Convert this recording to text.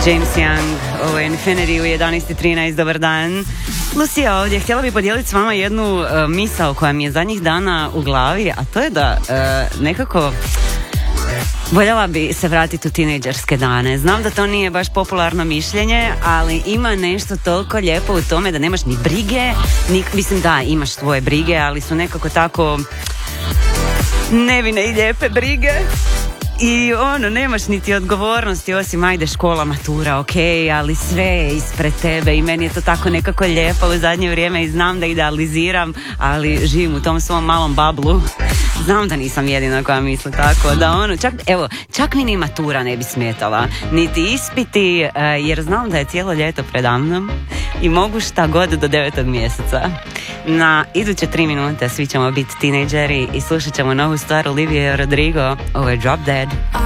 James Young, ovo je Infinity u 11:13, dobar dan. Lucija ovdje, htjela bih podijeliti s vama jednu misao koja mi je zadnjih dana u glavi, a to je da nekako voljela bi se vratiti u tinejdžerske dane. Znam da to nije baš popularno mišljenje, ali ima nešto toliko lijepo u tome da nemaš ni brige, mislim da imaš svoje brige, ali su nekako tako nevine i lijepe brige. I nemaš niti odgovornosti osim ajde škola, matura, ok, ali sve je ispred tebe i meni je to tako nekako lijepo u zadnje vrijeme i znam da idealiziram, ali živim u tom svom malom bablu. Znam da nisam jedina koja misli tako, da čak mi ni matura ne bi smetala, niti ispiti, jer znam da je cijelo ljeto predamnom i mogu šta god do 9. mjeseca. Na iduće 3 minute svi ćemo biti tinejdžeri i slušat ćemo novu stvar Olivia Rodrigo, ovo je Drop Dead.